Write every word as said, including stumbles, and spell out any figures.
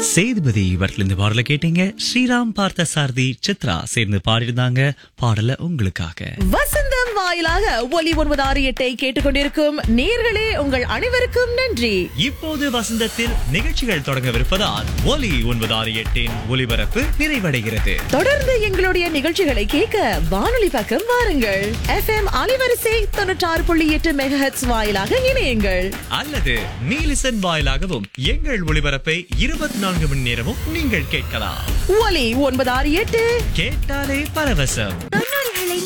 சேதுபதி இவற்றில் இந்த பாடலை கேட்டீங்க. ஸ்ரீராம் பார்த்த சாரதி சித்ரா சேர்ந்து பாடியிருந்தாங்க. பாடல உங்களுக்காக வசந்தம் வாயிலாக ஒலி ஒன்பது ஆறு எட்டை கேட்டுக்கொண்டிருக்கும் நேர்களே உங்கள் அனைவருக்கும் நன்றி. இப்போது வசந்தத்தில் நிகழ்ச்சிகள் தொடங்கவிருப்பதால் ஒலி ஒன்பது ஆறு எட்டின் ஒலிபரப்பு நிறைவடைகிறது. தொடர்ந்து எங்களுடைய நிகழ்ச்சிகளை கேட்க வானொலி பக்கம் வாருங்கள். எஃப் எம் அலைவரிசை தொண்ணூற்றி ஆறு புள்ளி எட்டு மெகாஹெர்ட்ஸ் வாயிலாக இணையுங்கள். அல்லது நீலிசன் வாயிலாகவும் எங்கள் ஒளிபரப்பை இருபத்தி நான்கு மணி நேரமும் நீங்கள் கேட்கலாம். ஒலி ஒன்பது ஆறு எட்டு கேட்டாலே பரவசம்.